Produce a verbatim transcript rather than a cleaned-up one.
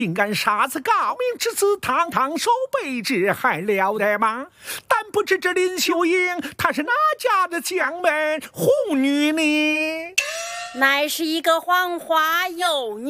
竟敢杀此高明之子，堂堂守备之，还了得吗？但不知这林秀英，她是哪家的将门红女呢？ 乃是一个黄花幼女。